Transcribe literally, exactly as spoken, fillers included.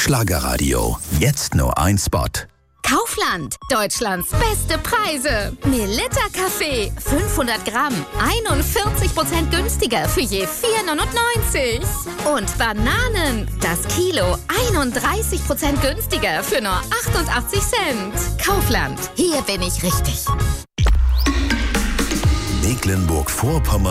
Schlagerradio. Jetzt nur ein Spot. Kaufland. Deutschlands beste Preise. Melitta Kaffee. fünfhundert Gramm. einundvierzig Prozent günstiger für je vier neunundneunzig. Und Bananen. Das Kilo. einunddreißig Prozent günstiger für nur achtundachtzig Cent. Kaufland. Hier bin ich richtig. Mecklenburg-Vorpommern